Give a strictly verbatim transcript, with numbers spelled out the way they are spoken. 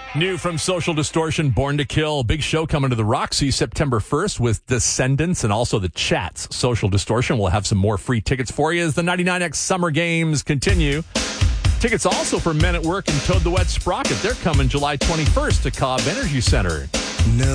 New from Social Distortion, Born to Kill. Big show coming to the Roxy September first with Descendants and also the Chats. Social Distortion will have some more free tickets for you as the ninety-nine X Summer Games continue. Tickets also for Men at Work and Toad the Wet Sprocket. They're coming July twenty-first to Cobb Energy Center. No.